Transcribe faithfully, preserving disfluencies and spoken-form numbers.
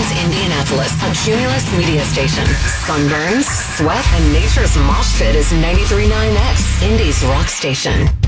Sunburns Indianapolis, a Cumulus media station. Sunburns, Sweat, and Nature's Mosh Pit is ninety-three point nine X, Indy's rock station.